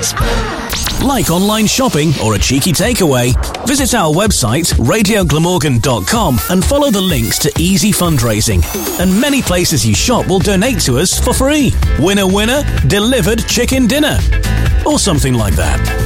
Christmas. Like online shopping or a cheeky takeaway? Visit our website, radioglamorgan.com, and follow the links to easy fundraising. And many places you shop will donate to us for free. Winner, winner, delivered chicken dinner. Or something like that.